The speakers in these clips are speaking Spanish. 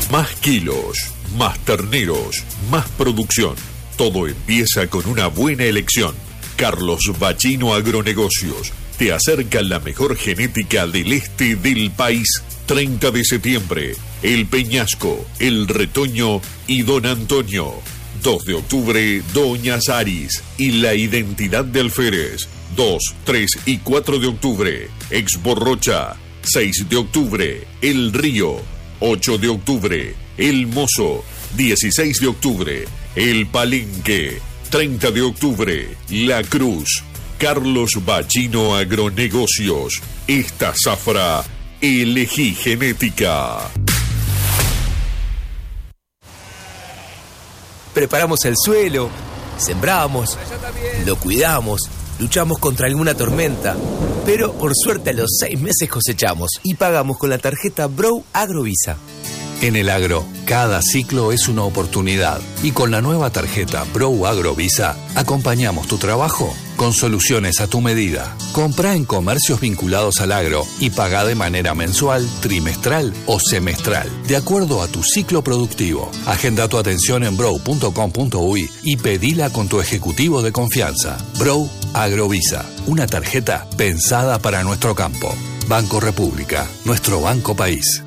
Más kilos, más terneros, más producción. Todo empieza con una buena elección. Carlos Bachino Agronegocios te acerca la mejor genética del este del país. 30 de septiembre, El Peñasco, El Retoño y Don Antonio. 2 de octubre, Doña Saris y la identidad de Alférez. 2, 3 y 4 de octubre, Expo Rocha. 6 de octubre, El Río. 8 de octubre, El Mozo. 16 de octubre, El Palenque. 30 de octubre, La Cruz. Carlos Bachino Agronegocios. Esta zafra, elegí genética. Preparamos el suelo, sembramos, lo cuidamos, luchamos contra alguna tormenta, pero por suerte a los 6 meses cosechamos y pagamos con la tarjeta Brow Agrovisa. En el agro, cada ciclo es una oportunidad y con la nueva tarjeta Brow Agrovisa acompañamos tu trabajo con soluciones a tu medida. Comprá en comercios vinculados al agro y pagá de manera mensual, trimestral o semestral, de acuerdo a tu ciclo productivo. Agenda tu atención en brow.com.uy y pedila con tu ejecutivo de confianza. Brow Agrovisa, una tarjeta pensada para nuestro campo. Banco República, nuestro banco país.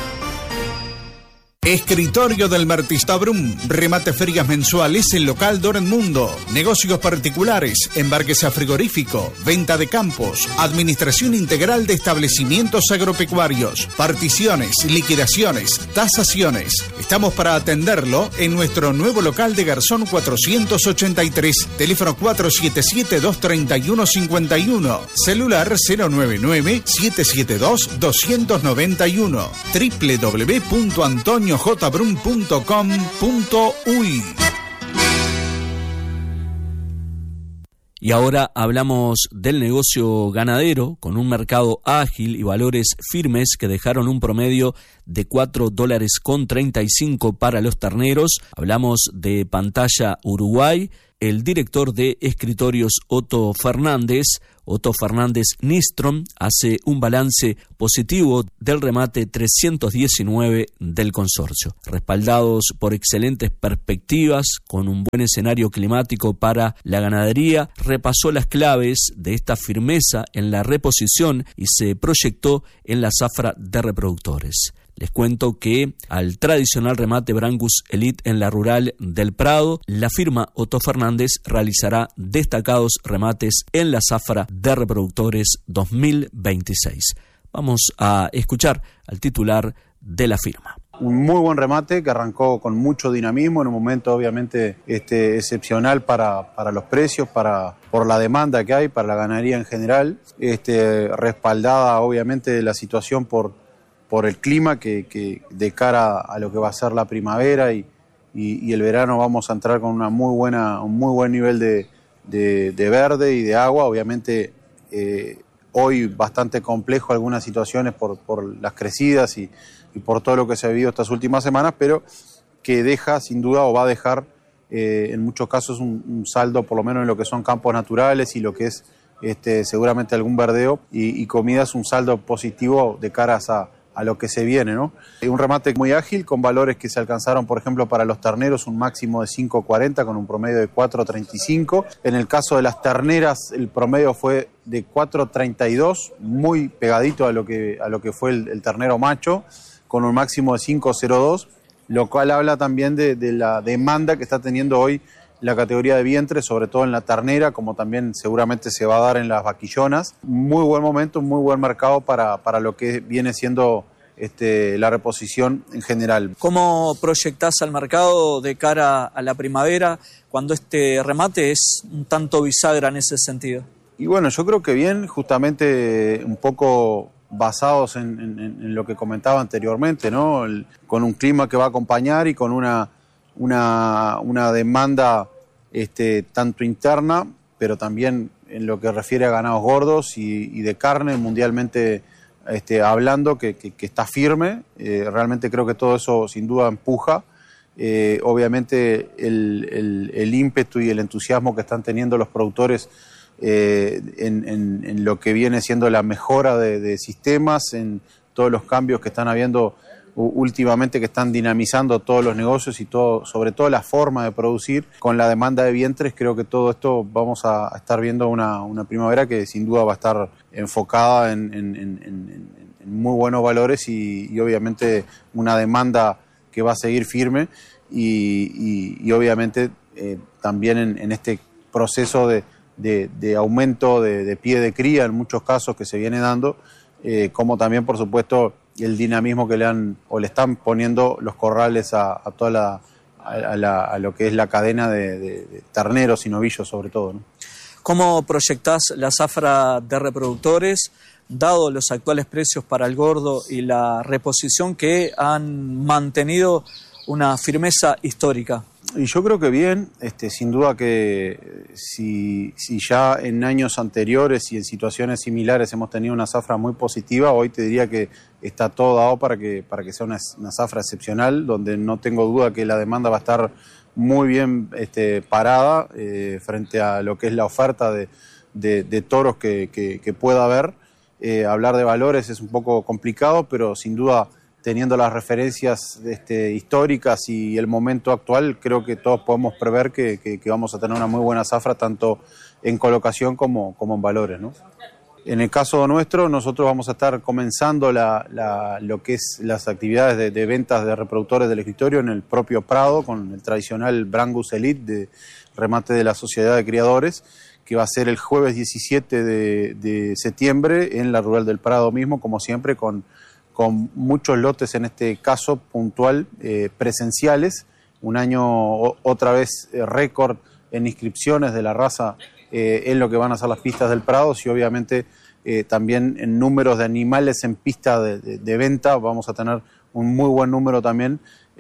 Escritorio del Martista Brum, remate ferias mensuales en local Mundo, negocios particulares, embarques a frigorífico, venta de campos, administración integral de establecimientos agropecuarios, particiones, liquidaciones, tasaciones. Estamos para atenderlo en nuestro nuevo local de Garzón 483, teléfono 477-231-51, celular 099-772-291, www.antoniojbrum.com.uy. Y ahora hablamos del negocio ganadero, con un mercado ágil y valores firmes que dejaron un promedio de $4.35 para los terneros. Hablamos de Pantalla Uruguay. El director de escritorios Otto Fernández Nistrom, hace un balance positivo del remate 319 del consorcio. Respaldados por excelentes perspectivas, con un buen escenario climático para la ganadería, repasó las claves de esta firmeza en la reposición y se proyectó en la zafra de reproductores. Les cuento que al tradicional remate Brangus Elite en la rural del Prado, la firma Otto Fernández realizará destacados remates en la zafra de reproductores 2026. Vamos a escuchar al titular de la firma. Un muy buen remate que arrancó con mucho dinamismo en un momento obviamente excepcional para los precios, por la demanda que hay, para la ganadería en general, respaldada obviamente de la situación por el clima que de cara a lo que va a ser la primavera y el verano vamos a entrar con un muy buen nivel de verde y de agua. Obviamente hoy bastante complejo algunas situaciones por las crecidas y por todo lo que se ha vivido estas últimas semanas, pero que deja sin duda o va a dejar en muchos casos un saldo, por lo menos en lo que son campos naturales y lo que es seguramente algún verdeo y comidas, un saldo positivo de caras a lo que se viene, ¿no? Un remate muy ágil con valores que se alcanzaron, por ejemplo, para los terneros un máximo de 5.40 con un promedio de 4.35. En el caso de las terneras el promedio fue de 4.32, muy pegadito a lo que fue el ternero macho, con un máximo de 5.02, lo cual habla también de la demanda que está teniendo hoy la categoría de vientre, sobre todo en la ternera, como también seguramente se va a dar en las vaquillonas. Muy buen momento, muy buen mercado para lo que viene siendo la reposición en general. ¿Cómo proyectás al mercado de cara a la primavera cuando este remate es un tanto bisagra en ese sentido? Y bueno, yo creo que bien, justamente un poco basados en lo que comentaba anteriormente, ¿no? Con un clima que va a acompañar y con una demanda tanto interna, pero también en lo que refiere a ganados gordos y de carne mundialmente hablando, que está firme. Realmente creo que todo eso sin duda empuja. Obviamente el ímpetu y el entusiasmo que están teniendo los productores en lo que viene siendo la mejora de sistemas, en todos los cambios que están habiendo últimamente, que están dinamizando todos los negocios y todo, sobre todo la forma de producir con la demanda de vientres. Creo que todo esto vamos a estar viendo una primavera que sin duda va a estar enfocada en muy buenos valores y obviamente una demanda que va a seguir firme y obviamente también en este proceso de aumento de pie de cría en muchos casos que se viene dando, como también por supuesto el dinamismo que le están poniendo los corrales a toda a lo que es la cadena de terneros y novillos sobre todo, ¿no? ¿Cómo proyectás la zafra de reproductores, dado los actuales precios para el gordo y la reposición que han mantenido una firmeza histórica? Y yo creo que bien, sin duda que si ya en años anteriores y en situaciones similares hemos tenido una zafra muy positiva, hoy te diría que está todo dado para que sea una zafra excepcional, donde no tengo duda que la demanda va a estar muy bien parada frente a lo que es la oferta de toros que pueda haber. Hablar de valores es un poco complicado, pero sin duda, teniendo las referencias históricas y el momento actual, creo que todos podemos prever que vamos a tener una muy buena zafra, tanto en colocación como en valores, ¿no? En el caso nuestro, nosotros vamos a estar comenzando lo que es las actividades de ventas de reproductores del escritorio en el propio Prado, con el tradicional Brangus Elite de remate de la Sociedad de Criadores, que va a ser el jueves 17 de septiembre en la Rural del Prado mismo, como siempre, con muchos lotes, en este caso puntual, presenciales. Un año otra vez récord en inscripciones de la raza en lo que van a ser las pistas del Prado, y obviamente también en números de animales en pista de venta vamos a tener un muy buen número también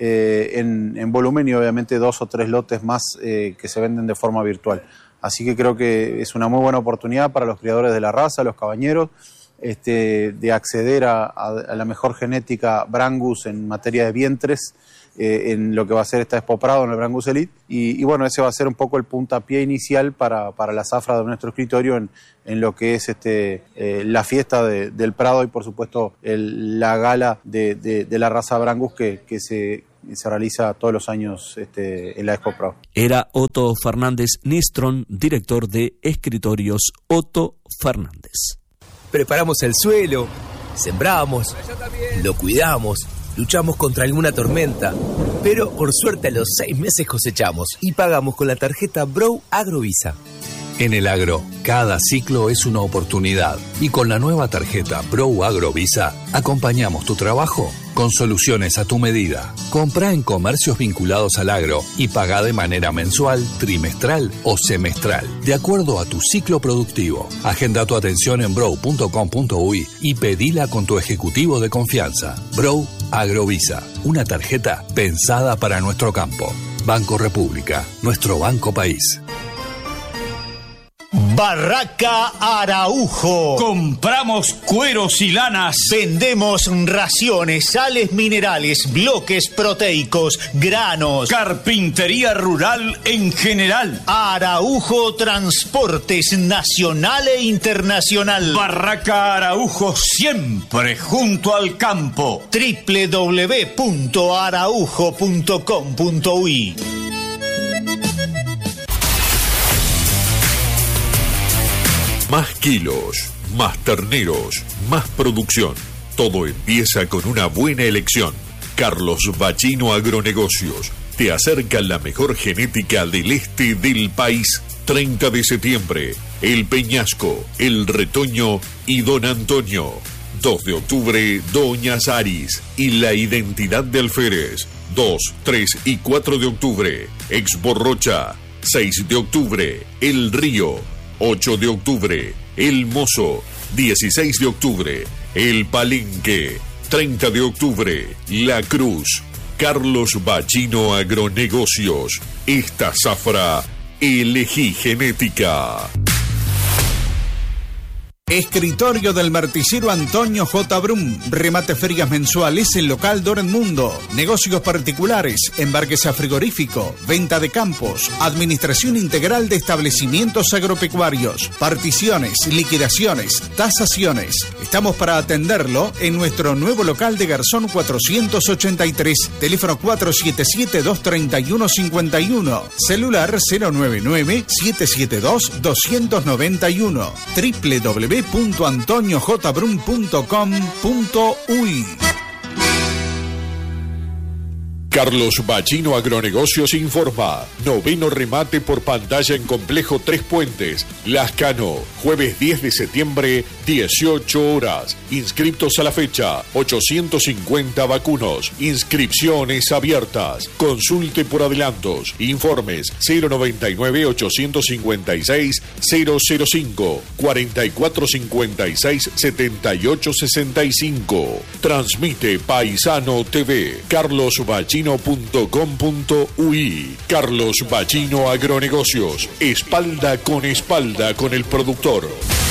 en volumen, y obviamente 2 o 3 lotes más que se venden de forma virtual. Así que creo que es una muy buena oportunidad para los criadores de la raza, los cabañeros, de acceder a la mejor genética Brangus en materia de vientres, en lo que va a ser esta Expo Prado en el Brangus Elite, y bueno, ese va a ser un poco el puntapié inicial para la zafra de nuestro escritorio en lo que es la fiesta del Prado y por supuesto la gala de la raza Brangus que se realiza todos los años en la Expo Prado. Era Otto Fernández Nistron, director de Escritorios Otto Fernández. Preparamos el suelo, sembramos, lo cuidamos, luchamos contra alguna tormenta, pero por suerte a los 6 meses cosechamos y pagamos con la tarjeta Brow Agrovisa. En el agro, cada ciclo es una oportunidad y con la nueva tarjeta Brow Agrovisa acompañamos tu trabajo con soluciones a tu medida. Comprá en comercios vinculados al agro y pagá de manera mensual, trimestral o semestral, de acuerdo a tu ciclo productivo. Agenda tu atención en brow.com.uy y pedila con tu ejecutivo de confianza. Brow Agrovisa, una tarjeta pensada para nuestro campo. Banco República, nuestro banco país. Barraca Araujo. Compramos cueros y lanas. Vendemos raciones, sales minerales, bloques proteicos, granos. Carpintería rural en general. Araujo Transportes nacional e internacional. Barraca Araujo, siempre junto al campo. www.araujo.com.uy. Más kilos, más terneros, más producción. Todo empieza con una buena elección. Carlos Bachino Agronegocios te acerca la mejor genética del este del país. 30 de septiembre, El Peñasco, El Retoño y Don Antonio. 2 de octubre, Doña Saris y la identidad de Alférez. 2, 3 y 4 de octubre, Expo Rocha. 6 de octubre, El Río. 8 de octubre, El Mozo. 16 de octubre, El Palenque. 30 de octubre, La Cruz. Carlos Bachino Agronegocios. Esta zafra, elegí genética. Escritorio del marticero Antonio J. Brum. Remate ferias mensuales en local Dortmundo. Negocios particulares, embarques a frigorífico, venta de campos, administración integral de establecimientos agropecuarios, particiones, liquidaciones, tasaciones. Estamos para atenderlo en nuestro nuevo local de Garzón 483, teléfono 477-231-51, celular 099-772-291, www.antoniojbrum.com.uy. Carlos Bachino Agronegocios informa. 9º remate por pantalla en Complejo Tres Puentes, Lascano, jueves 10 de septiembre, 18 horas. Inscriptos a la fecha, 850 vacunos. Inscripciones abiertas. Consulte por adelantos. Informes 099-856-005, 4456-7865. Transmite Paisano TV. Carlos Bachino .com.uy. Carlos Bachino Agronegocios, espalda con el productor.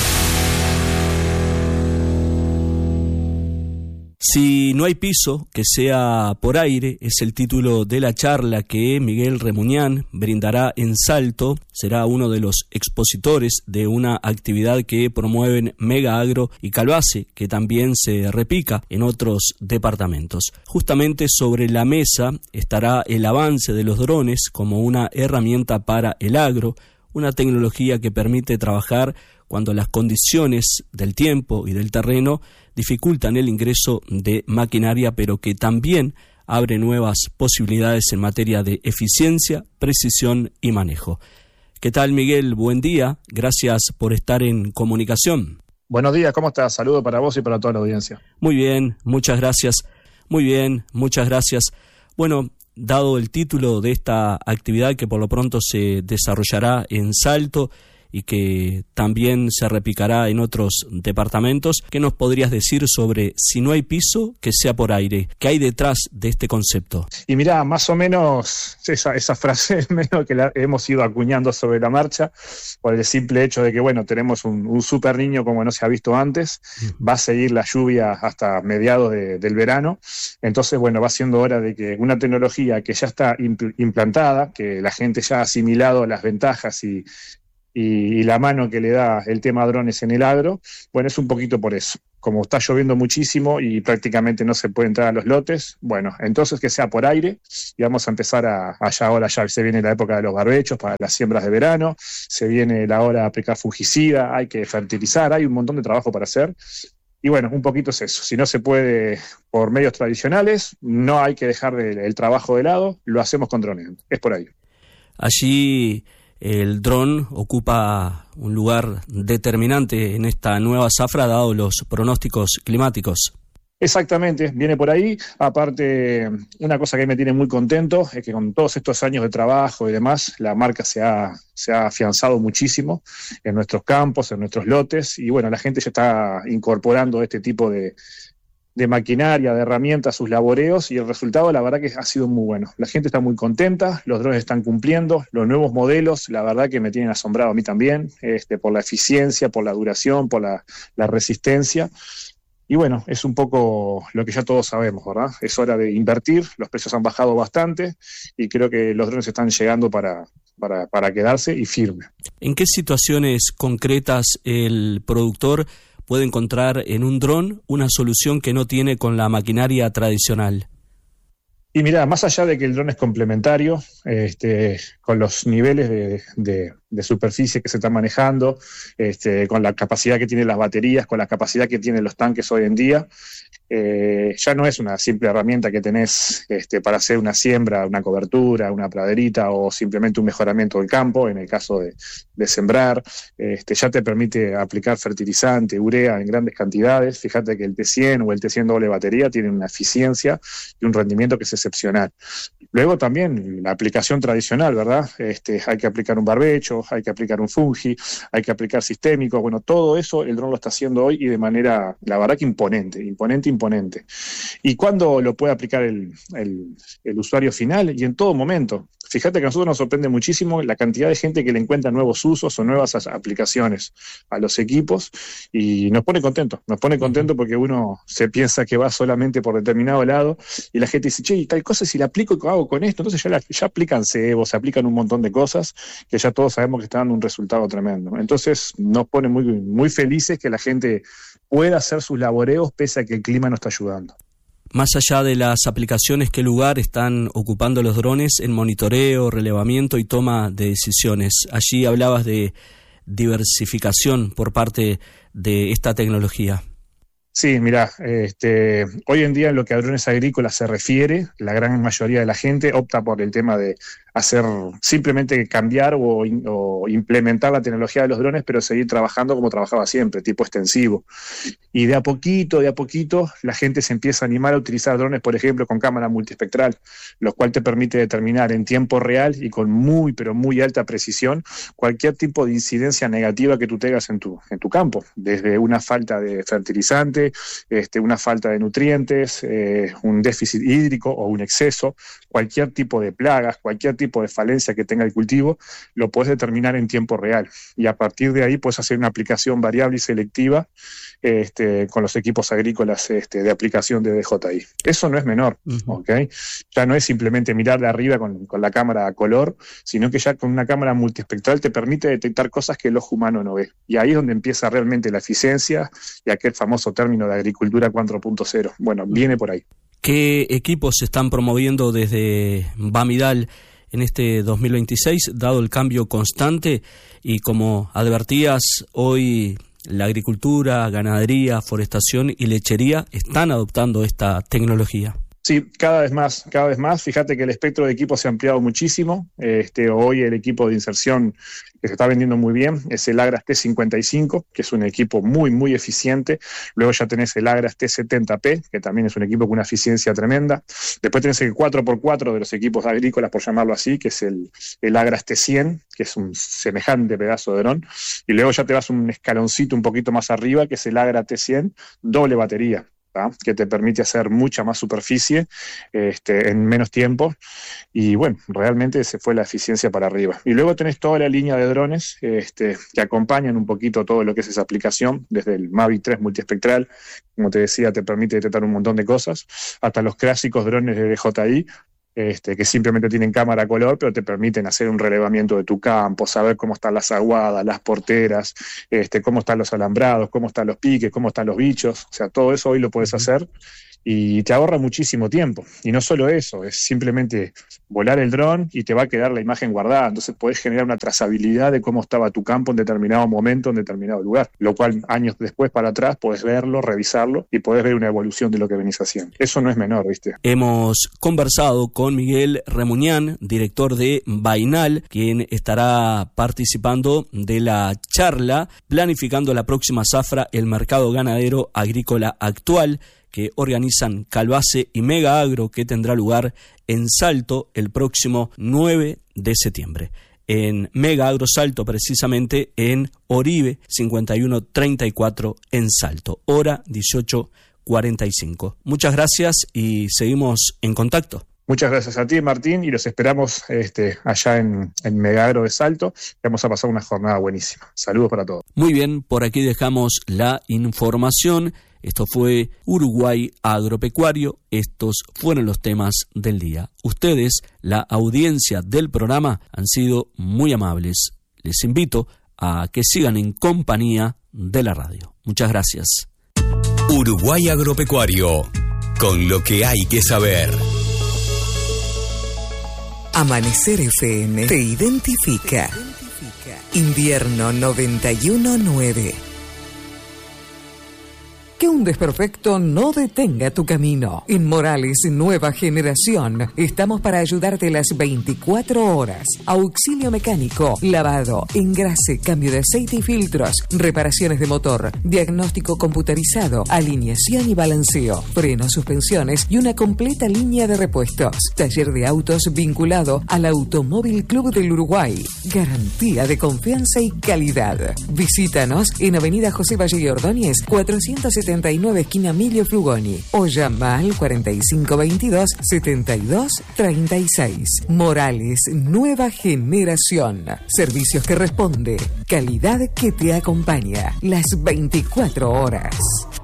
Si no hay piso, que sea por aire, es el título de la charla que Miguel Remuñán brindará en Salto. Será uno de los expositores de una actividad que promueven Mega Agro y Calvace, que también se replica en otros departamentos. Justamente sobre la mesa estará el avance de los drones como una herramienta para el agro, una tecnología que permite trabajar cuando las condiciones del tiempo y del terreno dificultan el ingreso de maquinaria, pero que también abre nuevas posibilidades en materia de eficiencia, precisión y manejo. ¿Qué tal, Miguel? Buen día. Gracias por estar en comunicación. Buenos días, ¿cómo estás? Saludo para vos y para toda la audiencia. Muy bien, muchas gracias. Muy bien, muchas gracias. Bueno, dado el título de esta actividad que por lo pronto se desarrollará en Salto y que también se replicará en otros departamentos, ¿qué nos podrías decir sobre si no hay piso, que sea por aire? ¿Qué hay detrás de este concepto? Y mirá, más o menos esa frase medio que la hemos ido acuñando sobre la marcha, por el simple hecho de que, bueno, tenemos un super niño como no se ha visto antes, va a seguir la lluvia hasta mediados del verano, entonces, bueno, va siendo hora de que una tecnología que ya está implantada, que la gente ya ha asimilado las ventajas y la mano que le da el tema drones en el agro, bueno, es un poquito por eso. Como está lloviendo muchísimo y prácticamente no se puede entrar a los lotes, bueno, entonces que sea por aire, y vamos a empezar ahora ya se viene la época de los barbechos para las siembras de verano, se viene la hora de aplicar fungicida, hay que fertilizar, hay un montón de trabajo para hacer. Y bueno, un poquito es eso. Si no se puede por medios tradicionales, no hay que dejar el trabajo de lado, lo hacemos con drones. Es por ahí. Allí el dron ocupa un lugar determinante en esta nueva zafra, dado los pronósticos climáticos. Exactamente, viene por ahí. Aparte, una cosa que me tiene muy contento es que con todos estos años de trabajo y demás, la marca se ha afianzado muchísimo en nuestros campos, en nuestros lotes, y bueno, la gente ya está incorporando este tipo de maquinaria, de herramientas, sus laboreos, y el resultado la verdad que ha sido muy bueno. La gente está muy contenta, los drones están cumpliendo, los nuevos modelos la verdad que me tienen asombrado a mí también, por la eficiencia, por la duración, por la resistencia. Y bueno, es un poco lo que ya todos sabemos, ¿verdad? Es hora de invertir, los precios han bajado bastante y creo que los drones están llegando para quedarse y firme. ¿En qué situaciones concretas el productor puede encontrar en un dron una solución que no tiene con la maquinaria tradicional? Y mirá, más allá de que el dron es complementario, con los niveles de superficie que se están manejando, con la capacidad que tienen las baterías, con la capacidad que tienen los tanques hoy en día, ya no es una simple herramienta que tenés para hacer una siembra, una cobertura, una praderita o simplemente un mejoramiento del campo, en el caso de sembrar. Ya te permite aplicar fertilizante, urea en grandes cantidades. Fíjate que el T100 o el T100 doble batería tienen una eficiencia y un rendimiento que es excepcional. Luego también la aplicación tradicional, ¿verdad? Hay que aplicar un barbecho, hay que aplicar un fungi, hay que aplicar sistémico. Bueno, todo eso el dron lo está haciendo hoy y de manera, la verdad que imponente. ¿Y cuándo lo puede aplicar el usuario final? Y en todo momento. Fíjate que a nosotros nos sorprende muchísimo la cantidad de gente que le encuentra nuevos usos o nuevas aplicaciones a los equipos y nos pone contentos porque uno se piensa que va solamente por determinado lado y la gente dice, che, y tal cosa si la aplico y hago con esto, entonces ya aplican cebo, se aplican un montón de cosas que ya todos sabemos que están dando un resultado tremendo. Entonces nos pone muy, muy felices que la gente pueda hacer sus laboreos pese a que el clima no está ayudando. Más allá de las aplicaciones, ¿qué lugar están ocupando los drones en monitoreo, relevamiento y toma de decisiones? Allí hablabas de diversificación por parte de esta tecnología. Sí, mirá, hoy en día en lo que a drones agrícolas se refiere, la gran mayoría de la gente opta por el tema de hacer, simplemente cambiar o implementar la tecnología de los drones, pero seguir trabajando como trabajaba siempre, tipo extensivo. Y de a poquito, la gente se empieza a animar a utilizar drones, por ejemplo, con cámara multiespectral, lo cual te permite determinar en tiempo real y con muy, pero muy alta precisión cualquier tipo de incidencia negativa que tú tengas en tu campo, desde una falta de fertilizante, una falta de nutrientes, un déficit hídrico o un exceso, cualquier tipo de plagas, cualquier tipo de falencia que tenga el cultivo, lo puedes determinar en tiempo real. Y a partir de ahí puedes hacer una aplicación variable y selectiva con los equipos agrícolas de aplicación de DJI. Eso no es menor, ¿okay? Ya no es simplemente mirar de arriba con la cámara a color, sino que ya con una cámara multiespectral te permite detectar cosas que el ojo humano no ve. Y ahí es donde empieza realmente la eficiencia y aquel famoso término de agricultura 4.0. Bueno, viene por ahí. ¿Qué equipos se están promoviendo desde Bamidal en este 2026, dado el cambio constante? Y como advertías, hoy la agricultura, ganadería, forestación y lechería están adoptando esta tecnología. Sí, cada vez más. Fíjate que el espectro de equipos se ha ampliado muchísimo. Hoy el equipo de inserción que se está vendiendo muy bien es el Agras T55, que es un equipo muy, muy eficiente. Luego ya tenés el Agras T70P, que también es un equipo con una eficiencia tremenda. Después tenés el 4x4 de los equipos agrícolas, por llamarlo así, que es el Agras T100, que es un semejante pedazo de dron. Y luego ya te vas un escaloncito un poquito más arriba, que es el Agras T100, doble batería, que te permite hacer mucha más superficie en menos tiempo, y bueno, realmente se fue la eficiencia para arriba. Y luego tenés toda la línea de drones que acompañan un poquito todo lo que es esa aplicación, desde el Mavic 3 multiespectral, como te decía, te permite detectar un montón de cosas, hasta los clásicos drones de DJI, que simplemente tienen cámara a color, pero te permiten hacer un relevamiento de tu campo, saber cómo están las aguadas, las porteras, cómo están los alambrados, cómo están los piques, cómo están los bichos. O sea, todo eso hoy lo puedes hacer y te ahorra muchísimo tiempo. Y no solo eso, es simplemente volar el dron y te va a quedar la imagen guardada. Entonces podés generar una trazabilidad de cómo estaba tu campo en determinado momento, en determinado lugar, lo cual años después para atrás podés verlo, revisarlo y podés ver una evolución de lo que venís haciendo. Eso no es menor, ¿viste? Hemos conversado con Miguel Remuñán, director de Bainal, quien estará participando de la charla Planificando la próxima zafra, el mercado ganadero agrícola actual, que organizan Calbase y Mega Agro, que tendrá lugar en Salto el próximo 9 de septiembre. En Mega Agro Salto, precisamente en Oribe 5134 en Salto, hora 18:45. Muchas gracias y seguimos en contacto. Muchas gracias a ti, Martín, y los esperamos allá en Mega Agro de Salto. Vamos a pasar una jornada buenísima. Saludos para todos. Muy bien, por aquí dejamos la información. Esto fue Uruguay Agropecuario. Estos fueron los temas del día. Ustedes, la audiencia del programa, han sido muy amables. Les invito a que sigan en compañía de la radio. Muchas gracias. Uruguay Agropecuario, con lo que hay que saber. Amanecer FM te identifica. Invierno 91.9. Que un desperfecto no detenga tu camino. En Morales Nueva Generación estamos para ayudarte las 24 horas. Auxilio mecánico, lavado, engrase, cambio de aceite y filtros, reparaciones de motor, diagnóstico computarizado, alineación y balanceo, frenos, suspensiones y una completa línea de repuestos. Taller de autos vinculado al Automóvil Club del Uruguay. Garantía de confianza y calidad. Visítanos en Avenida José Valle y Ordóñez 470 79 esquina Emilio Frugoni o llama al 4522-7236. Morales, nueva generación. Servicios que responde, calidad que te acompaña las 24 horas.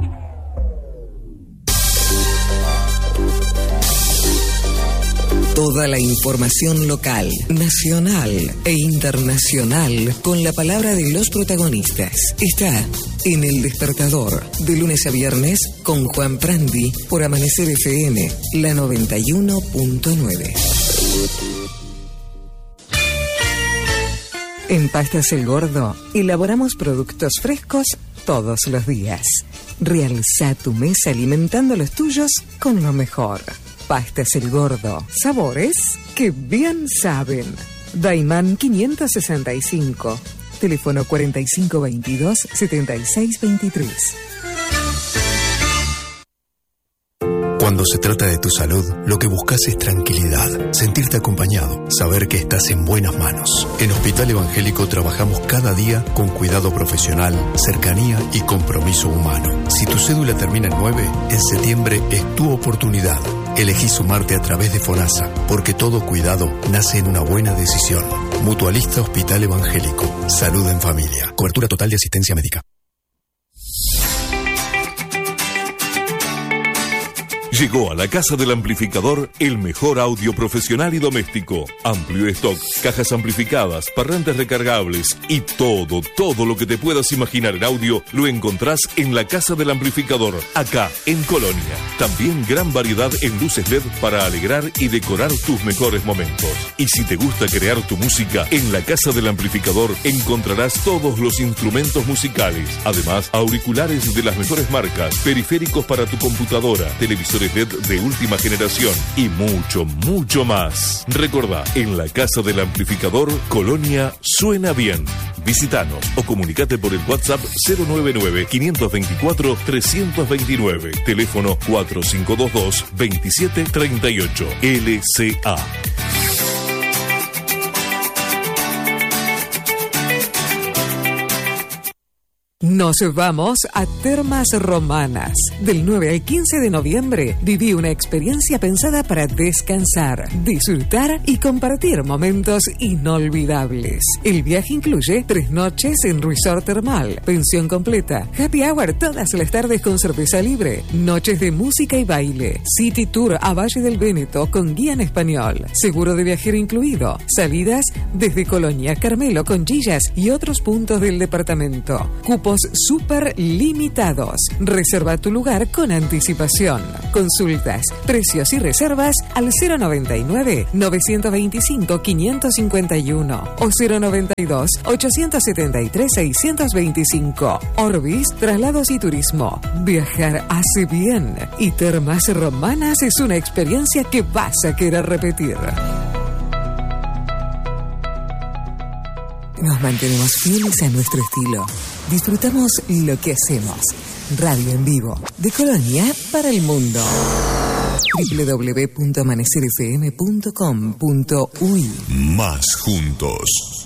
Toda la información local, nacional e internacional con la palabra de los protagonistas está en El Despertador, de lunes a viernes con Juan Prandi por Amanecer FM, la 91.9. En Pastas El Gordo elaboramos productos frescos todos los días. Realza tu mesa alimentando los tuyos con lo mejor. Pastas El Gordo. Sabores que bien saben. Daimán 565. Teléfono 4522-7623. Cuando se trata de tu salud, lo que buscas es tranquilidad, sentirte acompañado, saber que estás en buenas manos. En Hospital Evangélico trabajamos cada día con cuidado profesional, cercanía y compromiso humano. Si tu cédula termina en 9, en septiembre es tu oportunidad. Elegí sumarte a través de FONASA, porque todo cuidado nace en una buena decisión. Mutualista Hospital Evangélico. Salud en familia. Cobertura total de asistencia médica. Llegó a la Casa del Amplificador el mejor audio profesional y doméstico. Amplio stock, cajas amplificadas, parlantes recargables y todo lo que te puedas imaginar en audio lo encontrás en la Casa del Amplificador, acá en Colonia. También gran variedad en luces LED para alegrar y decorar tus mejores momentos. Y si te gusta crear tu música, en la Casa del Amplificador encontrarás todos los instrumentos musicales. Además, auriculares de las mejores marcas, periféricos para tu computadora, televisores LED de última generación y mucho más. Recordá, en la Casa del Amplificador, Colonia suena bien. Visítanos o comunicate por el WhatsApp 099-524-329. Teléfono 4522-2738. LCA. Nos vamos a Termas Romanas. Del 9 al 15 de noviembre viví una experiencia pensada para descansar, disfrutar y compartir momentos inolvidables. El viaje incluye 3 noches en resort termal, pensión completa, happy hour todas las tardes con cerveza libre, noches de música y baile, city tour a Valle del Véneto con guía en español, seguro de viajero incluido, salidas desde Colonia, Carmelo, Conchillas y otros puntos del departamento. Cupos súper limitados. Reserva tu lugar con anticipación. Consultas, precios y reservas al 099-925-551 o 092-873-625. Orbis, traslados y turismo. Viajar hace bien y Termas Romanas es una experiencia que vas a querer repetir. Nos mantenemos fieles a nuestro estilo. Disfrutamos lo que hacemos. Radio en vivo. De Colonia para el mundo. www.amanecerfm.com.uy. Más juntos.